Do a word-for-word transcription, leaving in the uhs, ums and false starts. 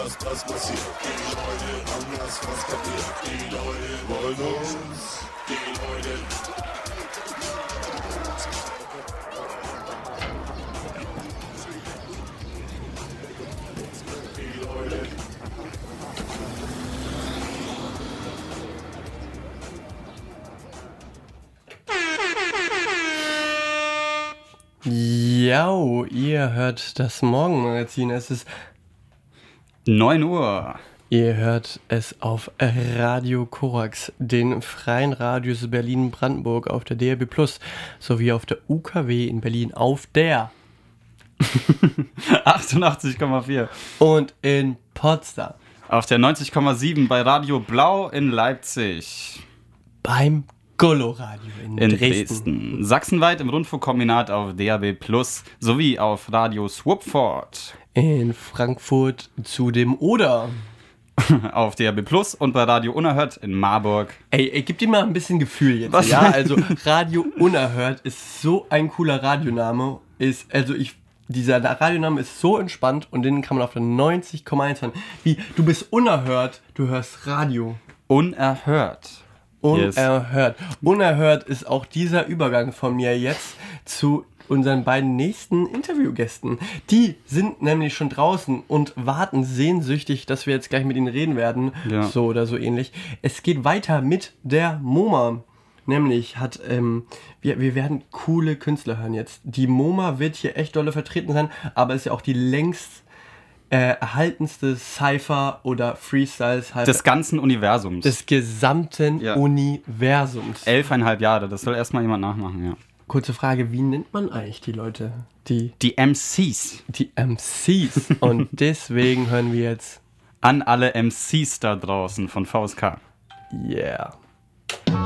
was, was passiert. Die Leute haben das was kapiert. Die Leute wollen uns. Die Leute. Die Leute. Ja, ihr hört das Morgenmagazin. Es ist neun Uhr. Ihr hört es auf Radio Korax, den freien Radius Berlin-Brandenburg auf der D A B Plus, sowie auf der U K W in Berlin auf der achtundachtzig Komma vier. und in Potsdam Auf der neunzig Komma sieben bei Radio Blau in Leipzig. beim Gollo-Radio in, In Dresden. Dresden. Sachsenweit im Rundfunkkombinat auf D A B Plus sowie auf Radio Swupford. In Frankfurt zu dem Oder. Auf D A B Plus und bei Radio Unerhört in Marburg. Ey, ey, gib dir mal ein bisschen Gefühl jetzt. Was? Ja, also Radio Unerhört ist so ein cooler Radioname. Ist, also ich, dieser Radioname ist so entspannt und den kann man auf der neunzig Komma eins hören. Wie, du bist unerhört, du hörst Radio. Unerhört. Yes. Unerhört. Unerhört ist auch dieser Übergang von mir jetzt zu unseren beiden nächsten Interviewgästen. Die sind nämlich schon draußen und warten sehnsüchtig, dass wir jetzt gleich mit ihnen reden werden. Ja. So oder so ähnlich. Es geht weiter mit der MoMA. Nämlich hat, ähm, wir, wir werden coole Künstler hören jetzt. Die MoMA wird hier echt dolle vertreten sein, aber ist ja auch die längst äh, erhaltenste Cypher oder Freestyle-Cypher Des ganzen Universums. des gesamten Ja. Universums. Elfeinhalb Jahre, das soll erstmal jemand nachmachen, ja. Kurze Frage, wie nennt man eigentlich die Leute? Die, Die M Cs. die M Cs. Und deswegen hören wir jetzt An alle M Cs da draußen von V S K. Yeah.